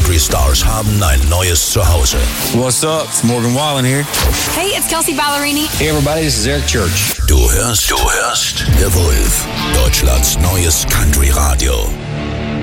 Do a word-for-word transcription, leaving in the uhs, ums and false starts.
Country Stars haben ein neues Zuhause. What's up? It's Morgan Wallen here. Hey, it's Kelsey Ballerini. Hey everybody, this is Eric Church. Du hörst, du hörst The Wolf, Deutschlands neues Country Radio.